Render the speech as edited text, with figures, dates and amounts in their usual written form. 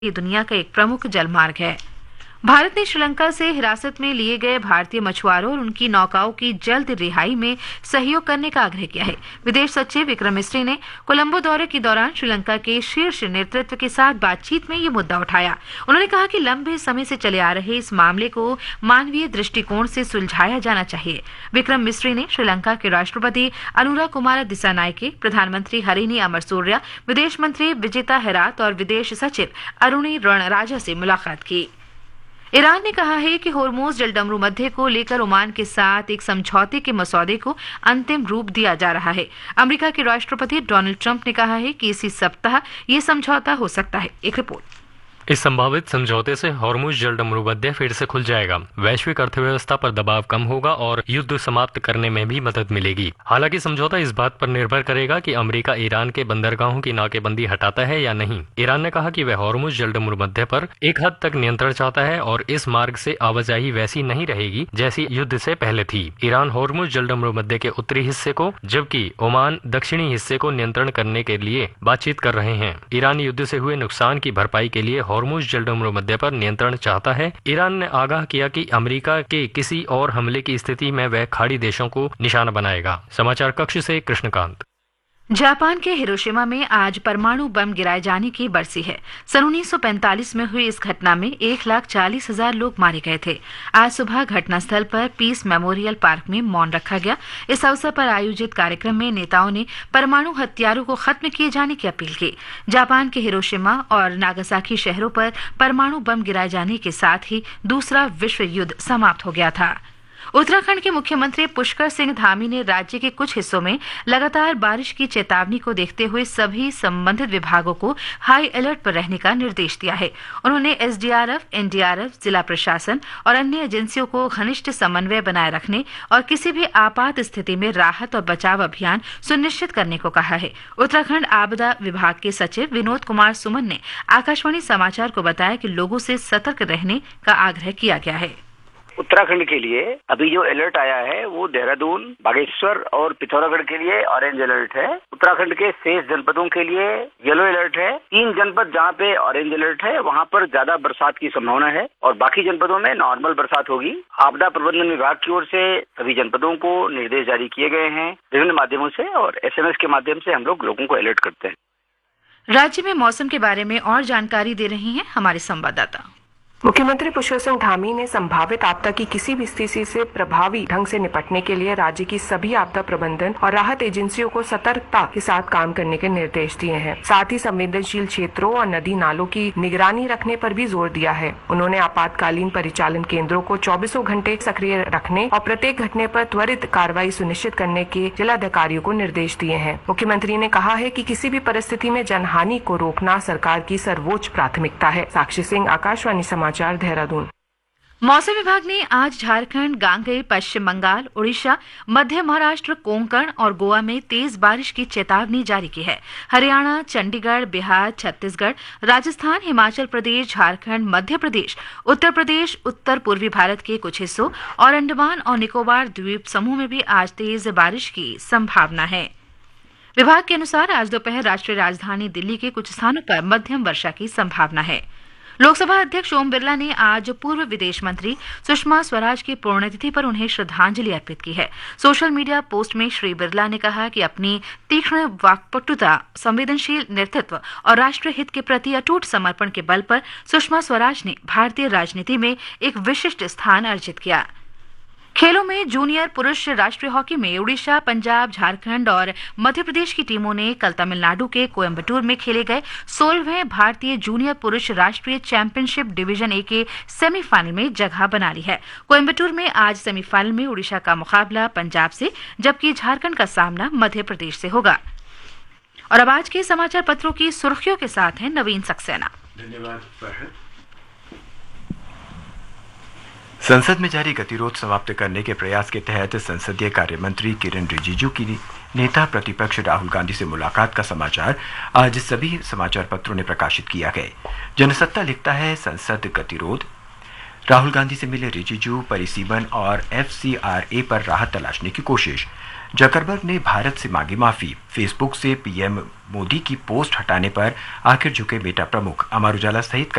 ये दुनिया का एक प्रमुख जलमार्ग है। भारत ने श्रीलंका से हिरासत में लिए गए भारतीय मछुआरों और उनकी नौकाओं की जल्द रिहाई में सहयोग करने का आग्रह किया है। विदेश सचिव विक्रम मिस्री ने कोलंबो दौरे के दौरान श्रीलंका के शीर्ष नेतृत्व के साथ बातचीत में ये मुद्दा उठाया। उन्होंने कहा कि लंबे समय से चले आ रहे इस मामले को मानवीय दृष्टिकोण से सुलझाया जाना चाहिए। विक्रम मिस्री ने श्रीलंका के राष्ट्रपति अनुरा कुमार दिसानायके, प्रधानमंत्री हरिनी अमरसूर्या, विदेश मंत्री विजिता हेरात और विदेश सचिव अरुणी रणराजा से मुलाकात की। ईरान ने कहा है कि होर्मुज जलडमरू मध्य को लेकर ओमान के साथ एक समझौते के मसौदे को अंतिम रूप दिया जा रहा है। अमेरिका के राष्ट्रपति डोनाल्ड ट्रंप ने कहा है कि इसी सप्ताह ये समझौता हो सकता है। एक रिपोर्ट। इस संभावित समझौते से होर्मुज जलडमरू मध्य फिर से खुल जाएगा, वैश्विक अर्थव्यवस्था पर दबाव कम होगा और युद्ध समाप्त करने में भी मदद मिलेगी। हालांकि समझौता इस बात पर निर्भर करेगा कि अमेरिका ईरान के बंदरगाहों की नाकेबंदी हटाता है या नहीं। ईरान ने कहा कि वह होर्मुज जलडमरू मध्य पर एक हद तक नियंत्रण चाहता है और इस मार्ग से आवाजाही वैसी नहीं रहेगी जैसी युद्ध से पहले थी। ईरान होर्मुज जलडमरू मध्य के उत्तरी हिस्से को जबकि ओमान दक्षिणी हिस्से को नियंत्रण करने के लिए बातचीत कर रहे हैं। ईरान युद्ध से हुए नुकसान की भरपाई के लिए होर्मुज जलडमरू मध्य पर नियंत्रण चाहता है। ईरान ने आगाह किया कि अमेरिका के किसी और हमले की स्थिति में वह खाड़ी देशों को निशाना बनाएगा। समाचार कक्ष से कृष्णकांत। जापान के हिरोशिमा में आज परमाणु बम गिराए जाने की बरसी है। सन 1945 में हुई इस घटना में 1,40,000 लोग मारे गए थे। आज सुबह घटनास्थल पर पीस मेमोरियल पार्क में मौन रखा गया। इस अवसर पर आयोजित कार्यक्रम में नेताओं ने परमाणु हथियारों को खत्म किए जाने की अपील की। जापान के हिरोशिमा और नागासाकी शहरों पर परमाणु बम गिराए जाने के साथ ही दूसरा विश्व युद्ध समाप्त हो गया था। उत्तराखंड के मुख्यमंत्री पुष्कर सिंह धामी ने राज्य के कुछ हिस्सों में लगातार बारिश की चेतावनी को देखते हुए सभी संबंधित विभागों को हाई अलर्ट पर रहने का निर्देश दिया है। उन्होंने एसडीआरएफ, एनडीआरएफ, जिला प्रशासन और अन्य एजेंसियों को घनिष्ठ समन्वय बनाए रखने और किसी भी आपात स्थिति में राहत और बचाव अभियान सुनिश्चित करने को कहा है। उत्तराखंड आपदा विभाग के सचिव विनोद कुमार सुमन ने आकाशवाणी समाचार को बताया कि लोगों से सतर्क रहने का आग्रह किया गया है। उत्तराखंड के लिए अभी जो अलर्ट आया है वो देहरादून, बागेश्वर और पिथौरागढ़ के लिए ऑरेंज अलर्ट है। उत्तराखंड के शेष जनपदों के लिए येलो अलर्ट है। 3 जनपद जहाँ पे ऑरेंज अलर्ट है वहाँ पर ज्यादा बरसात की संभावना है और बाकी जनपदों में नॉर्मल बरसात होगी। आपदा प्रबंधन विभाग की ओर से सभी जनपदों को निर्देश जारी किए गए हैं विभिन्न माध्यमों से और SMS के माध्यम से हम लोगों को अलर्ट करते हैं। राज्य में मौसम के बारे में और जानकारी दे रही हैं हमारे संवाददाता। मुख्यमंत्री पुष्कर सिंह धामी ने संभावित आपदा की किसी भी स्थिति से प्रभावी ढंग से निपटने के लिए राज्य की सभी आपदा प्रबंधन और राहत एजेंसियों को सतर्कता के साथ काम करने के निर्देश दिए हैं। साथ ही संवेदनशील क्षेत्रों और नदी नालों की निगरानी रखने पर भी जोर दिया है। उन्होंने आपातकालीन परिचालन केंद्रों को 24 घंटे सक्रिय रखने और प्रत्येक घटने पर त्वरित कार्रवाई सुनिश्चित करने के जिलाधिकारियों को निर्देश दिए हैं। मुख्यमंत्री ने कहा है कि किसी भी परिस्थिति में जनहानि को रोकना सरकार की सर्वोच्च प्राथमिकता है। साक्षी सिंह, आकाशवाणी समाचार, देहरादून। मौसम विभाग ने आज झारखंड, गांगेय, पश्चिम बंगाल, उड़ीसा, मध्य महाराष्ट्र, कोंकण और गोवा में तेज बारिश की चेतावनी जारी की है। हरियाणा, चंडीगढ़, बिहार, छत्तीसगढ़, राजस्थान, हिमाचल प्रदेश, झारखंड, मध्य प्रदेश, उत्तर प्रदेश, उत्तर पूर्वी भारत के कुछ हिस्सों और अंडमान और निकोबार द्वीप समूह में भी आज तेज बारिश की संभावना है। विभाग के अनुसार आज दोपहर राष्ट्रीय राजधानी दिल्ली के कुछ स्थानों पर मध्यम वर्षा की संभावना है। लोकसभा अध्यक्ष ओम बिरला ने आज पूर्व विदेश मंत्री सुषमा स्वराज की पुण्यतिथि पर उन्हें श्रद्धांजलि अर्पित की है। सोशल मीडिया पोस्ट में श्री बिरला ने कहा कि अपनी तीक्ष्ण वाक्पटुता, संवेदनशील नेतृत्व और राष्ट्र हित के प्रति अटूट समर्पण के बल पर सुषमा स्वराज ने भारतीय राजनीति में एक विशिष्ट स्थान अर्जित किया। खेलों में जूनियर पुरुष राष्ट्रीय हॉकी में उड़ीसा, पंजाब, झारखंड और मध्य प्रदेश की टीमों ने कल तमिलनाडु के कोयम्बटूर में खेले गए 16वें भारतीय जूनियर पुरुष राष्ट्रीय चैंपियनशिप डिवीजन ए के सेमीफाइनल में जगह बना ली है। कोयम्बटूर में आज सेमीफाइनल में उड़ीसा का मुकाबला पंजाब से, जबकि झारखंड का सामना मध्य प्रदेश से होगा। और अब आज के समाचार पत्रों की सुर्खियों के साथ हैं नवीन सक्सेना। धन्यवाद। संसद में जारी गतिरोध समाप्त करने के प्रयास के तहत संसदीय कार्य मंत्री किरेन रिजिजू की नेता प्रतिपक्ष राहुल गांधी से मुलाकात का समाचार आज सभी समाचार पत्रों ने प्रकाशित किया है। जनसत्ता लिखता है संसद गतिरोध। राहुल गांधी से मिले रिजिजू, परिसीमन और FCRA पर राहत तलाशने की कोशिश। जकरबर्ग ने भारत से मांगी माफी। फेसबुक से पीएम मोदी की पोस्ट हटाने पर आखिर झुके मेटा प्रमुख। अमर उजाला सहित